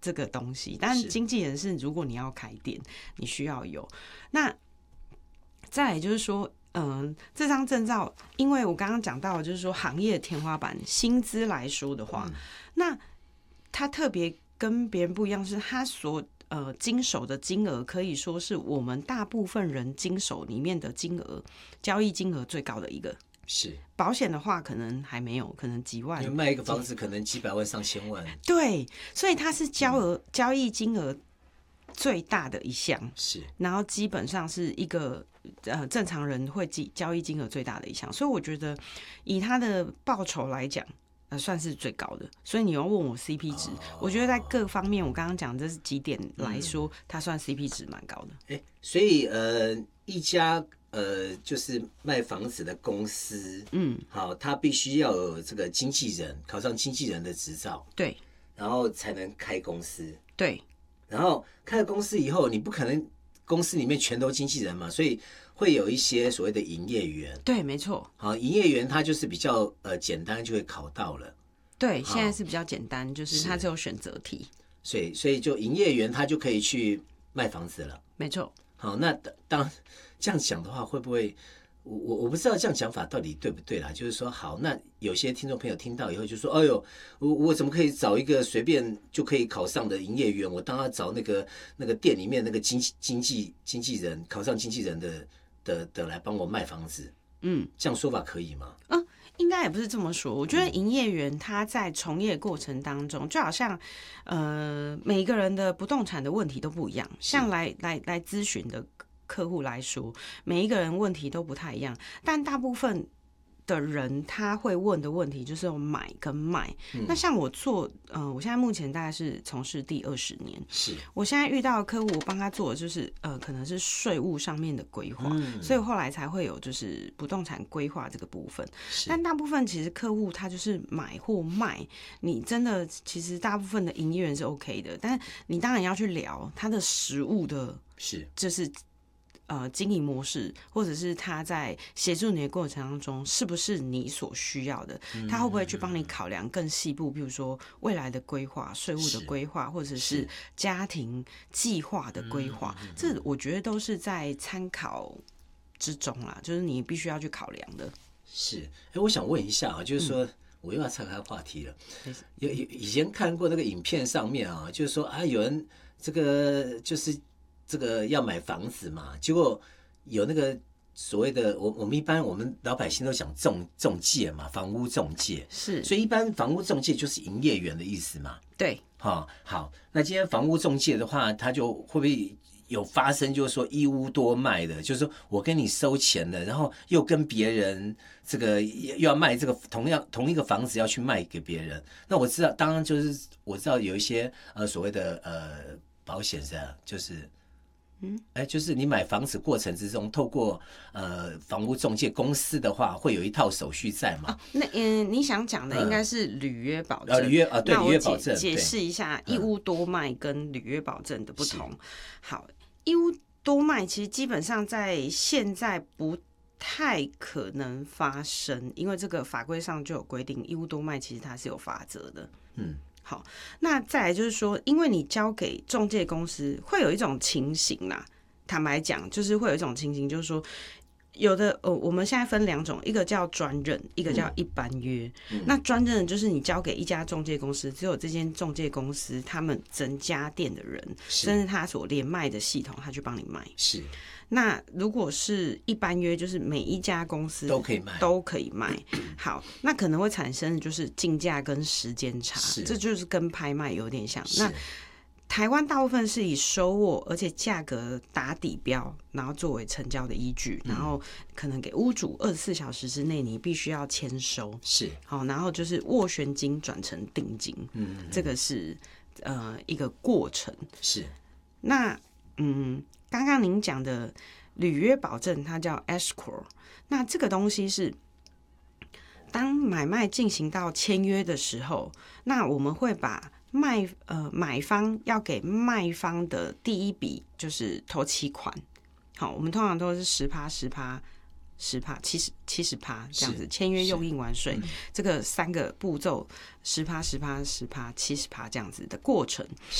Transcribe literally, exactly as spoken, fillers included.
这个东西，但经纪人是如果你要开店，你需要有。那再来就是说，嗯，这张证照，因为我刚刚讲到的就是说行业天花板薪资来说的话，嗯、那它特别跟别人不一样，是它所呃经手的金额可以说是我们大部分人经手里面的金额交易金额最高的一个。 是保险的话，可能还没有，可能几万。 因为卖一个房子可能几百万、上千万。 对，所以它是交额、嗯、交易金额最大的一项。 是， 然后基本上是一个呃正常人会交易金额最大的一项，所以我觉得以它的报酬来讲。呃，算是最高的，所以你要问我 C P 值， oh. 我觉得在各方面，我刚刚讲这是几点来说，嗯、它算 C P 值蛮高的。 欸、所以呃，一家呃就是卖房子的公司，嗯，好，他必须要有这个经纪人，考上经纪人的执照， 对， 然后才能开公司， 对， 然后开了公司以后，你不可能公司里面全都经纪人嘛，所以。会有一些所谓的营业员， 对，没错。 好，营业员他就是比较呃简单，就会考到了。 对，现在是比较简单，就是他只有选择题。 所以，所以就营业员他就可以去卖房子了。 没错。 好，那当这样讲的话，会不会？我我我不知道这样讲法到底对不对啦。就是说，好，那有些听众朋友听到以后就说：“哎呦，我我怎么可以找一个随便就可以考上的营业员？我当然找那个那个店里面那个经经纪经纪人考上经纪人的。”的的来帮我卖房子，嗯，这样说法可以吗？ 嗯，应该也不是这么说。我觉得营业员他在从业过程当中，就好像呃每一个人的不动产的问题都不一样，像来来来咨询的客户来说，每一个人问题都不太一样，但大部分。的人他会问的问题就是有买跟卖、嗯、那像我做呃，我现在目前大概是从事第二十年， 是我现在遇到的客户，我帮他做的就是呃，可能是税务上面的规划、嗯，所以后来才会有就是不动产规划这个部分。但大部分其实客户他就是买或卖，你真的其实大部分的营业员是 OK 的，但你当然要去聊他的实务的， 是就是。呃，经营模式，或者是他在协助你的过程当中，是不是你所需要的？他会不会去帮你考量更细部，比如说未来的规划、税务的规划，或者是家庭计划的规划？这我觉得都是在参考之中啦，就是你必须要去考量的。 是，哎、欸，我想问一下啊，就是说。嗯我又要岔开话题了。有有以前看过那个影片上面啊，就是说啊，有人这个就是这个要买房子嘛，结果有那个所谓的我我们一般我们老百姓都讲中中介嘛，房屋中介是， 所以一般房屋中介就是营业员的意思嘛。 对， 好、哦，好，那今天房屋中介的话，他就会不会？有发生就是说一屋多卖的，就是说我跟你收钱了，然后又跟别人这个又要卖这个同样同一个房子要去卖给别人。那我知道，当然就是我知道有一些呃所谓的呃保险是啊，就是嗯，哎，就是你买房子过程之中，透过呃房屋中介公司的话，会有一套手续在嘛？ 哦、那嗯，你想讲的应该是履约保证。 呃，履约啊，对，履约保证。 解释一下一屋多卖跟履约保证的不同。好。一屋多卖其实基本上在现在不太可能发生，因为这个法规上就有规定，一屋多卖其实它是有法则的。嗯，好，那再来就是说，因为你交给中介公司，会有一种情形啦，坦白讲，就是会有一种情形，就是说。有的呃，我们现在分两种，一个叫专任，一个叫一般约。嗯、那专任就是你交给一家中介公司，只有这间中介公司他们整家店的人，甚至他所连卖的系统，他去帮你卖。 是。 那如果是一般约，就是每一家公司都可以卖， 都可以卖。好，那可能会产生就是竞价跟时间差，这就是跟拍卖有点像。那台湾大部分是以收握，而且价格打底标，然后作为成交的依据，然后可能给屋主二十四小时之内你必须要签收， 是好，然后就是斡旋金转成定金，嗯，这个是呃一个过程。 是， 那嗯，刚刚您讲的履约保证，它叫 escrow， 那这个东西是。当买卖进行到签约的时候，那我们会把卖呃买方要给卖方的第一笔就是头期款，好，我们通常都是十趴十趴十趴七十七十趴这样子，签约用印完税、嗯，这个三个步骤十趴十趴十趴七十趴这样子的过程。